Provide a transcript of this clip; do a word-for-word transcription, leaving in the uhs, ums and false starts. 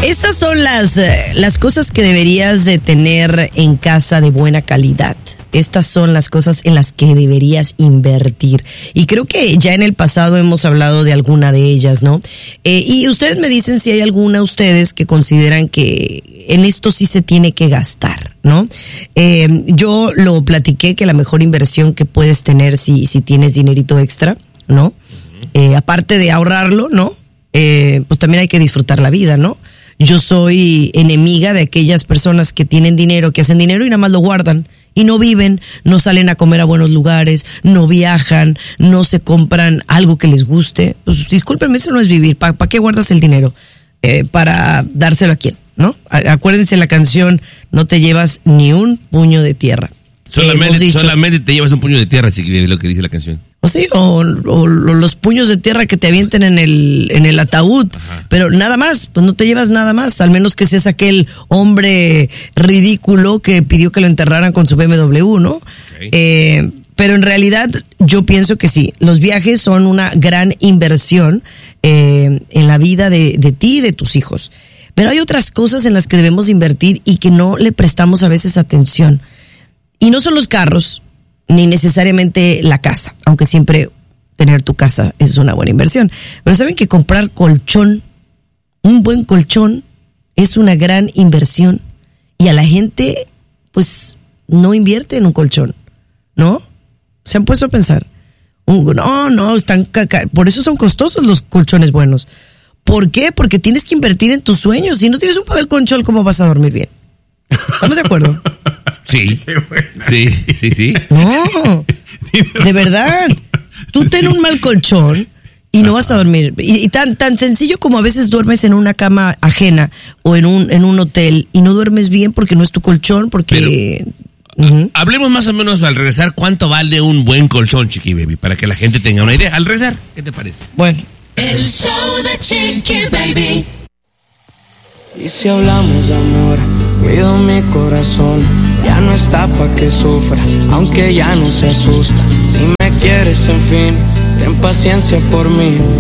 Estas son las, las cosas que deberías de tener en casa de buena calidad. Estas son las cosas en las que deberías invertir. Y creo que ya en el pasado hemos hablado de alguna de ellas, ¿no? Eh, y ustedes me dicen si hay alguna ustedes que consideran que en esto sí se tiene que gastar, ¿no? Eh, yo lo platiqué que la mejor inversión que puedes tener si, si tienes dinerito extra, ¿no? Eh, aparte de ahorrarlo, ¿no? Eh, pues también hay que disfrutar la vida, ¿no? Yo soy enemiga de aquellas personas que tienen dinero, que hacen dinero y nada más lo guardan. Y no viven, no salen a comer a buenos lugares, no viajan, no se compran algo que les guste. Pues discúlpenme, eso no es vivir. ¿Para pa qué guardas el dinero? Eh, ¿Para dárselo a quién? ¿No? Acuérdense la canción, no te llevas ni un puño de tierra. Solamente, solamente te llevas un puño de tierra, chiquillo, es lo que dice la canción. O sí, o, o los puños de tierra que te avienten en el en el ataúd. Ajá. Pero nada más, pues no te llevas nada más, al menos que seas aquel hombre ridículo que pidió que lo enterraran con su B M W, ¿no? Okay. Eh, pero en realidad yo pienso que sí, los viajes son una gran inversión eh, en la vida de, de ti y de tus hijos. Pero hay otras cosas en las que debemos invertir y que no le prestamos a veces atención. Y no son los carros, ni necesariamente la casa, aunque siempre tener tu casa es una buena inversión. Pero saben que comprar colchón, un buen colchón, es una gran inversión. Y a la gente, pues, no invierte en un colchón, ¿no? Se han puesto a pensar. Un, no, no, están por eso son costosos los colchones buenos. ¿Por qué? Porque tienes que invertir en tus sueños. Si no tienes un buen colchón, ¿cómo vas a dormir bien? ¿Estamos de acuerdo? Sí, sí, sí, sí. No, de verdad. Tú ten sí. un mal colchón y no vas a dormir. Y, y tan tan sencillo como a veces duermes en una cama ajena o en un en un hotel y no duermes bien porque no es tu colchón, porque... Pero, uh-huh. Hablemos más o menos al regresar cuánto vale un buen colchón, Chiqui Baby, para que la gente tenga una idea. Al regresar, ¿qué te parece? Bueno. El show de Chiqui Baby. Y si hablamos de amor, cuido mi corazón, ya no está pa' que sufra, aunque ya no se asusta. Si me quieres, en fin, ten paciencia por mí.